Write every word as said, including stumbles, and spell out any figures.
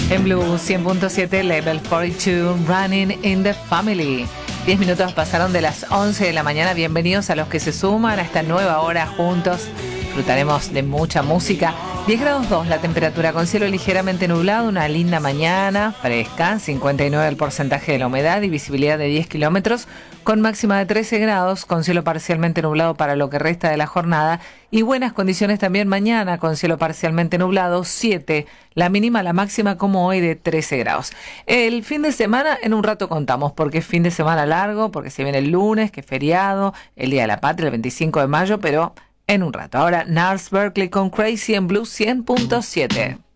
En Blue cien punto siete, Level cuarenta y dos, Running in the Family. diez minutos pasaron de las once de la mañana. Bienvenidos a los que se suman a esta nueva hora juntos. Disfrutaremos de mucha música. diez grados dos la temperatura, con cielo ligeramente nublado, una linda mañana, fresca, cincuenta y nueve el porcentaje de la humedad y visibilidad de diez kilómetros, con máxima de trece grados, con cielo parcialmente nublado para lo que resta de la jornada y buenas condiciones también mañana, con cielo parcialmente nublado, siete, la mínima, la máxima como hoy de trece grados. El fin de semana en un rato contamos, porque es fin de semana largo, porque se viene el lunes, que es feriado, el Día de la Patria, el veinticinco de mayo, pero en un rato. Ahora, Gnarls Berkeley con Crazy en Blue cien punto siete.